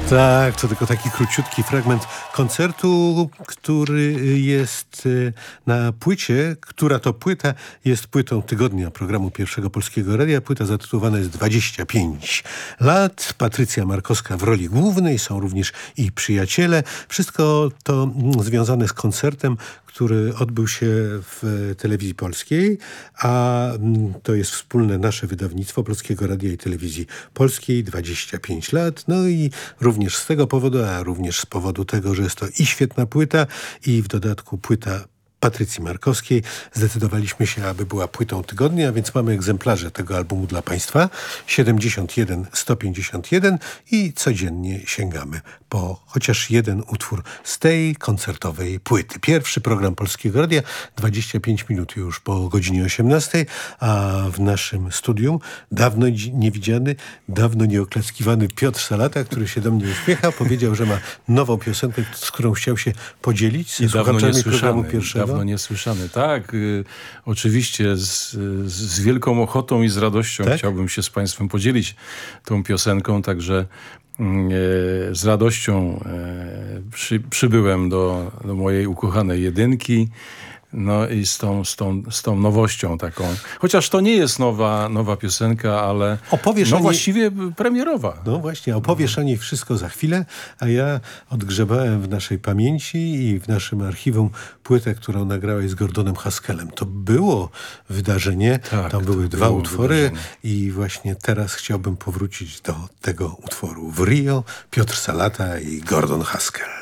Tak, to tylko taki króciutki fragment koncertu, który jest na płycie, która to płyta jest płytą tygodnia programu Pierwszego Polskiego Radia. Płyta zatytułowana jest 25 lat. Patrycja Markowska w roli głównej, są również i przyjaciele. Wszystko to związane z koncertem, który odbył się w Telewizji Polskiej, a to jest wspólne nasze wydawnictwo Polskiego Radia i Telewizji Polskiej, 25 lat. No i również z tego powodu, a również z powodu tego, że jest to i świetna płyta, i w dodatku płyta Patrycji Markowskiej, zdecydowaliśmy się, aby była płytą tygodnia, więc mamy egzemplarze tego albumu dla Państwa. 71 151 i codziennie sięgamy po chociaż jeden utwór z tej koncertowej płyty. Pierwszy program Polskiego Radia, 25 minut już po godzinie 18, a w naszym studium dawno niewidziany, dawno nieoklaskiwany Piotr Salata, który się do mnie uśmiecha, powiedział, że ma nową piosenkę, z którą chciał się podzielić ze słuchaczami programu pierwszego. Dawno niesłyszany. Tak, oczywiście z wielką ochotą i z radością chciałbym się z Państwem podzielić tą piosenką, także z radością przybyłem do mojej ukochanej jedynki. No i z tą nowością taką. Chociaż to nie jest nowa piosenka, ale właściwie premierowa. No właśnie, opowiesz o niej wszystko za chwilę, a ja odgrzebałem w naszej pamięci i w naszym archiwum płytę, którą nagrałeś z Gordonem Haskellem. To było wydarzenie, tam były dwa utwory i właśnie teraz chciałbym powrócić do tego utworu. W Rio Piotr Salata i Gordon Haskell.